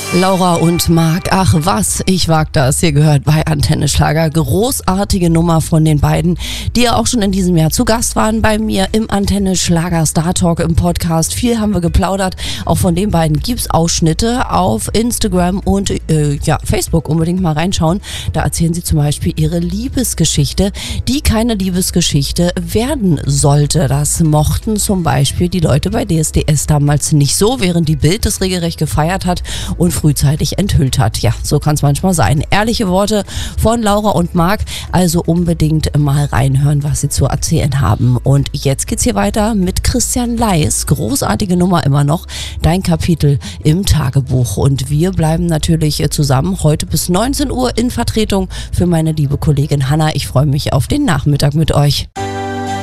Laura und Marc, ach was, ich wag das. Ihr gehört bei Antenne Schlager. Großartige Nummer von den beiden, die ja auch schon in diesem Jahr zu Gast waren bei mir im Antenne Schlager Star Talk im Podcast. Viel haben wir geplaudert. Auch von den beiden gibt's Ausschnitte auf Instagram und Facebook. Unbedingt mal reinschauen. Da erzählen sie zum Beispiel ihre Liebesgeschichte, die keine Liebesgeschichte werden sollte. Das mochten zum Beispiel die Leute bei DSDS damals nicht so, während die Bild das regelrecht gefeiert hat und frühzeitig enthüllt hat. Ja, so kann es manchmal sein. Ehrliche Worte von Laura und Marc, also unbedingt mal reinhören, was sie zu erzählen haben. Und jetzt geht's hier weiter mit Christian Leis. Großartige Nummer immer noch. Dein Kapitel im Tagebuch. Und wir bleiben natürlich zusammen heute bis 19 Uhr in Vertretung für meine liebe Kollegin Hanna. Ich freue mich auf den Nachmittag mit euch.